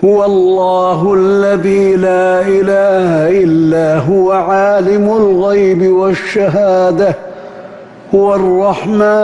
هو الله الذي لا إله إلا هو عالم الغيب والشهادة هو الرحمن